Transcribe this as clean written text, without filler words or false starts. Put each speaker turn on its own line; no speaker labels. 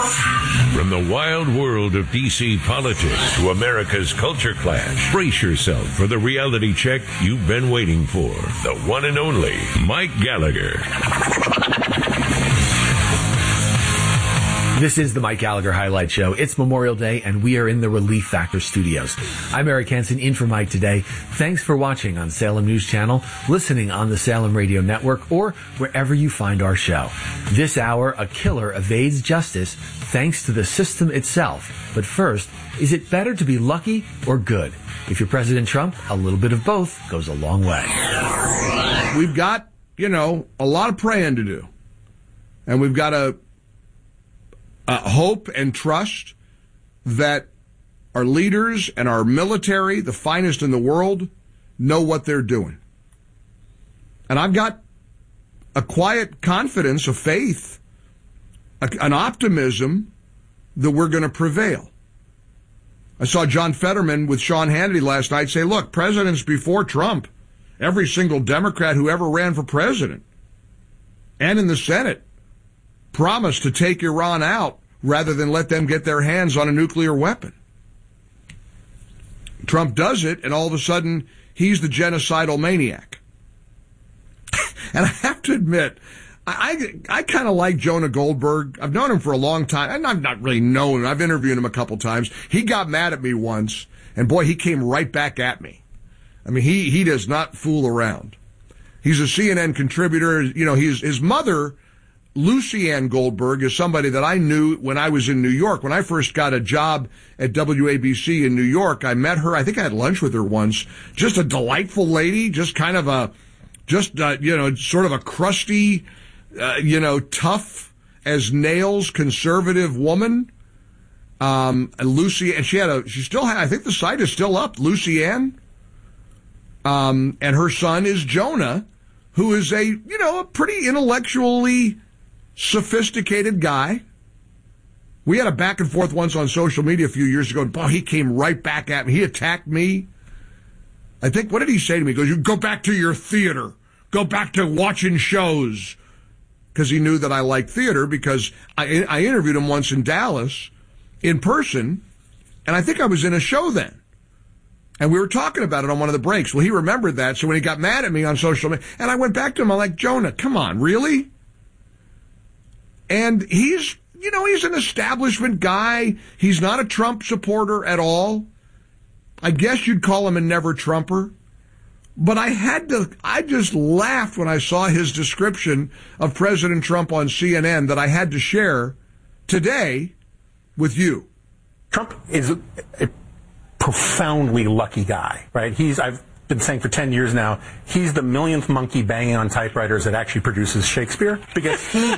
From the wild world of D.C. politics to America's culture clash, brace yourself for the reality check you've been waiting for. The one and only Mike Gallagher.
This is the Mike Gallagher Highlight Show. It's Memorial Day, and we are in the Relief Factor studios. I'm Eric Hansen, in for Mike today. Thanks for watching on Salem News Channel, listening on the Salem Radio Network, or wherever you find our show. This hour, a killer evades justice thanks to the system itself. But first, is it better to be lucky or good? If you're President Trump, a little bit of both goes a long way.
We've got, a lot of praying to do. And we've got to hope and trust that our leaders and our military, the finest in the world, know what they're doing. And I've got a quiet confidence, a faith, an optimism that we're going to prevail. I saw John Fetterman with Sean Hannity last night say, look, presidents before Trump, every single Democrat who ever ran for president and in the Senate promised to take Iran out rather than let them get their hands on a nuclear weapon. Trump does it, and all of a sudden, he's the genocidal maniac. And I have to admit, I kind of like Jonah Goldberg. I've known him for a long time, and I've not really known him. I've interviewed him a couple times. He got mad at me once, and boy, he came right back at me. I mean, he does not fool around. He's a CNN contributor. His mother, Lucianne Goldberg, is somebody that I knew when I was in New York. When I first got a job at WABC in New York, I met her. I think I had lunch with her once. Just a delightful lady, just kind of sort of a crusty, tough as nails conservative woman. Lucy, and she still had, I think the site is still up, Lucianne. And her son is Jonah, who is a pretty intellectually sophisticated guy. We had a back and forth once on social media a few years ago, and boy, he came right back at me. He attacked me. I think, what did he say to me? He goes, you go back to your theater. Go back to watching shows. Because he knew that I liked theater, because I interviewed him once in Dallas in person, and I think I was in a show then. And we were talking about it on one of the breaks. Well, he remembered that, so when he got mad at me on social media, and I went back to him, I'm like, Jonah, come on, really? And he's an establishment guy. He's not a Trump supporter at all. I guess you'd call him a never-Trumper. But I just laughed when I saw his description of President Trump on CNN that I had to share today with you.
Trump is a profoundly lucky guy, right? I've been saying for 10 years now, he's the millionth monkey banging on typewriters that actually produces Shakespeare, because he